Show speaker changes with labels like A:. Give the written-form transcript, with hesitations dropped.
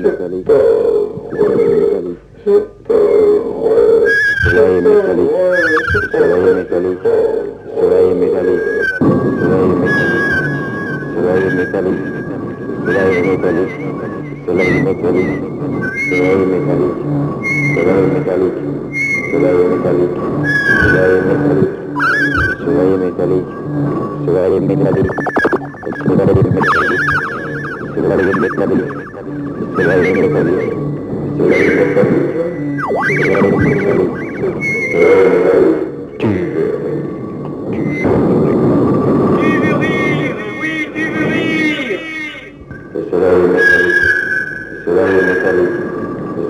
A: métallique, soleil métallique, soleil métallique, soleil métallique, soleil métallique, soleil métallique, soleil métallique, soleil métallique, soleil métallique, soleil métallique, soleil métallique, soleil métallique, soleil métallique, soleil métallique, soleil métallique, soleil métallique, soleil métallique, soleil métallique, soleil métallique,